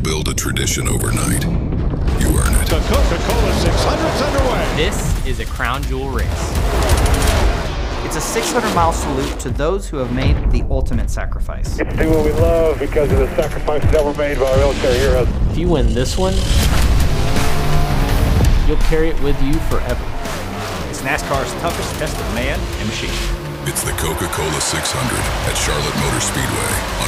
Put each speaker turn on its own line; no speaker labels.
build a tradition overnight. You earn it.
The Coca-Cola 600's underway.
This is a crown jewel race.
It's a 600-mile salute to those who have made the ultimate sacrifice.
It's do what we love because of the sacrifices that were made by our military heroes.
If you win this one, you'll carry it with you forever.
It's NASCAR's toughest test of man and machine.
It's the Coca-Cola 600 at Charlotte Motor Speedway.